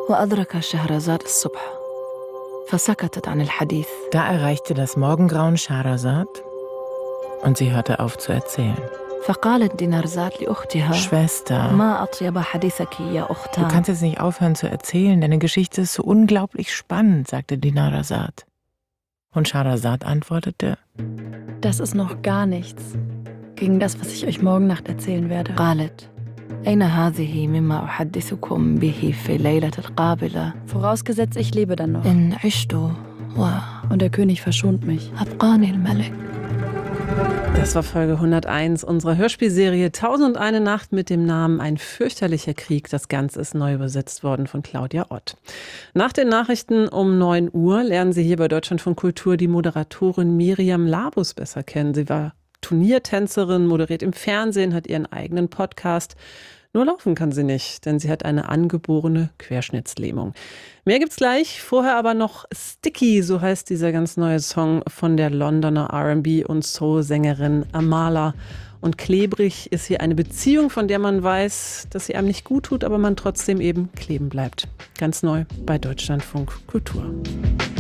وأدرك شهرزاد الصبح فسكتت عن الحديث. Da erreichte das Morgengrauen Schahrazad und sie hörte auf zu erzählen. فقالت دينارزاد لأختها Schwester, ما أطيب حديثك يا du أختان. kannst jetzt nicht aufhören zu erzählen, deine Geschichte ist so unglaublich spannend, sagte Dinarzad. Und Schahrazad antwortete: Das ist noch gar nichts gegen das, was ich euch morgen Nacht erzählen werde. قالت أين هذه مما أحدثكم به في الليلة القابلة Vorausgesetzt, ich lebe dann noch. إن عشت Und der König verschont mich. وأبقاني الملك. Das war Folge 101 unserer Hörspielserie 1001 Nacht mit dem Namen Ein fürchterlicher Krieg. Das Ganze ist neu übersetzt worden von Claudia Ott. Nach den Nachrichten um 9 Uhr lernen Sie hier bei Deutschlandfunk Kultur die Moderatorin Miriam Labus besser kennen. Sie war Turniertänzerin, moderiert im Fernsehen, hat ihren eigenen Podcast. Nur laufen kann sie nicht, denn sie hat eine angeborene Querschnittslähmung. Mehr gibt's gleich, vorher aber noch Sticky, so heißt dieser ganz neue Song von der Londoner R&B- und Soul-Sängerin Amala. Und klebrig ist hier eine Beziehung, von der man weiß, dass sie einem nicht gut tut, aber man trotzdem eben kleben bleibt. Ganz neu bei Deutschlandfunk Kultur.